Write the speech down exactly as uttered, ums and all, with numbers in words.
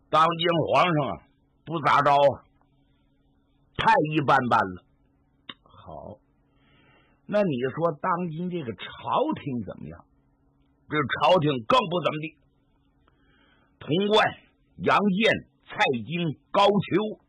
当今皇上啊，不咋着啊，太一般般了。好，那你说当今这个朝廷怎么样？这朝廷更不怎么地。潼关、杨建、蔡京、高俅